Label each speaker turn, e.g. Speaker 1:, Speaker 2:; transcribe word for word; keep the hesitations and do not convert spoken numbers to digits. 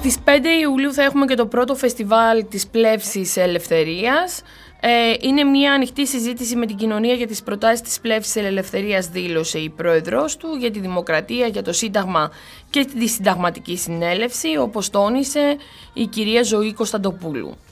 Speaker 1: Στις πέντε Ιουλίου θα έχουμε και το πρώτο φεστιβάλ της Πλεύσης Ελευθερίας. Ε, είναι μια ανοιχτή συζήτηση με την κοινωνία για τις προτάσεις της Πλεύσης Ελευθερίας, δήλωσε η πρόεδρος του, για τη δημοκρατία, για το Σύνταγμα και τη Συνταγματική Συνέλευση, όπως τόνισε η κυρία Ζωή Κωνσταντοπούλου.